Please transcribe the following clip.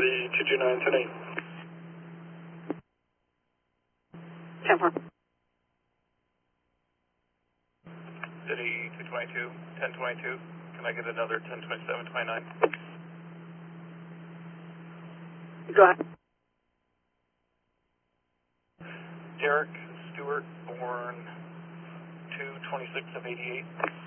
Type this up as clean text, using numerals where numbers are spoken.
City 229, 10-8. 10-4. City 222, 1022. Can I get another 1027, 29? Go ahead. Derek Stewart, born 2/26 of 88.